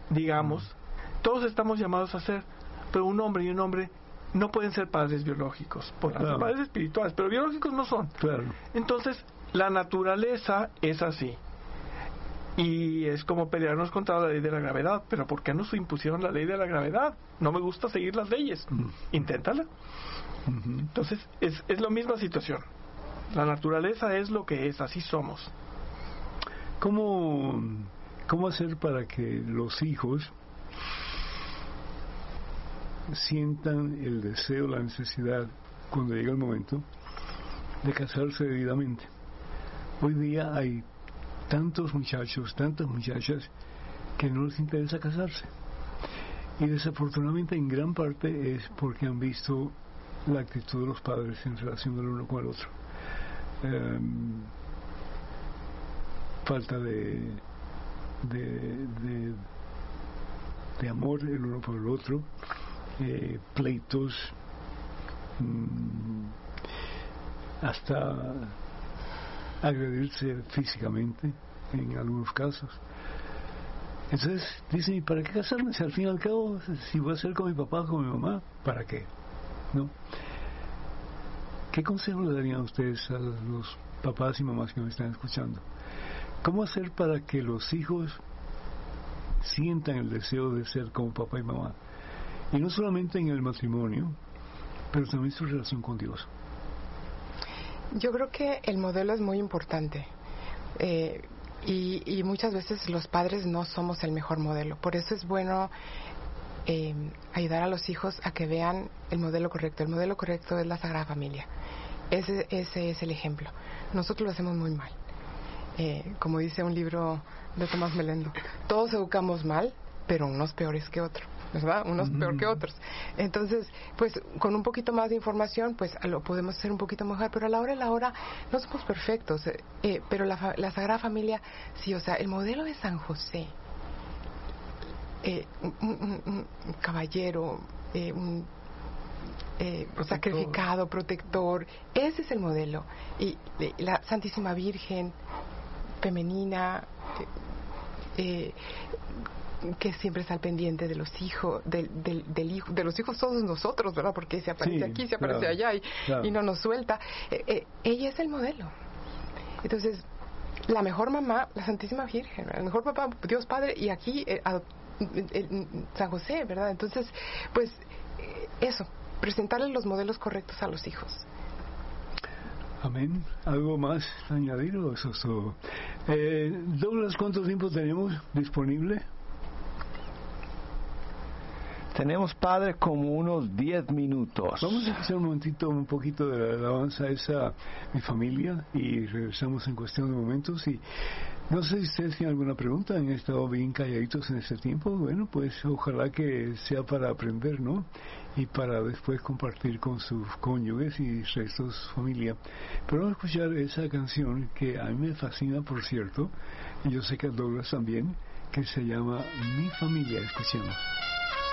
digamos, todos estamos llamados a ser, pero un hombre y un hombre no pueden ser padres biológicos, podrán ser padres espirituales, pero biológicos no son. Claro. Entonces, la naturaleza es así. Y es como pelearnos contra la ley de la gravedad. Pero ¿por qué nos impusieron la ley de la gravedad? No me gusta seguir las leyes. Inténtala. Entonces, es la misma situación. La naturaleza es lo que es, así somos. ¿Cómo hacer para que los hijos sientan el deseo, la necesidad, cuando llega el momento, de casarse debidamente? Hoy día hay tantos muchachos, tantas muchachas que no les interesa casarse, y desafortunadamente en gran parte es porque han visto la actitud de los padres en relación del uno con el otro. Falta de amor el uno por el otro, pleitos, hasta agredirse físicamente en algunos casos. Entonces dicen, ¿y para qué casarme? Si al fin y al cabo, si voy a ser con mi papá o con mi mamá, ¿para qué? ¿No? ¿Qué consejo le darían a ustedes a los papás y mamás que me están escuchando? ¿Cómo hacer para que los hijos sientan el deseo de ser como papá y mamá? Y no solamente en el matrimonio, pero también su relación con Dios. Yo creo que el modelo es muy importante. Y muchas veces los padres no somos el mejor modelo. Por eso es bueno ayudar a los hijos a que vean el modelo correcto. El modelo correcto es la Sagrada Familia. Ese es el ejemplo. Nosotros lo hacemos muy mal. Como dice un libro de Tomás Melendo, todos educamos mal, pero unos peores que otros, ¿verdad? Unos peor que otros. Entonces, pues con un poquito más de información, pues lo podemos hacer un poquito mejor, pero a la hora no somos perfectos. Pero la Sagrada Familia, sí, o sea, el modelo de San José, un caballero, sacrificado, protector, ese es el modelo. Y la Santísima Virgen femenina, que siempre está al pendiente de los hijos, del hijo, de los hijos todos nosotros, ¿verdad? Porque se aparece aquí, se aparece allá y no nos suelta. Ella es el modelo. Entonces, la mejor mamá, la Santísima Virgen, el mejor papá, Dios Padre, y aquí San José, ¿verdad? Entonces, pues, eso, presentarle los modelos correctos a los hijos. Amén. ¿Algo más añadir o eso es todo? Douglas, ¿cuánto tiempo tenemos disponible? Tenemos, padre, como unos 10 minutos. Vamos a hacer un poquito de la alabanza esa, mi familia, y regresamos en cuestión de momentos. Y no sé si ustedes tienen alguna pregunta, han estado bien calladitos en este tiempo. Bueno, pues ojalá que sea para aprender, ¿no? Y para después compartir con sus cónyuges y restos de su familia. Pero vamos a escuchar esa canción que a mí me fascina, por cierto, y yo sé que a Douglas también, que se llama Mi Familia. Escuchemos.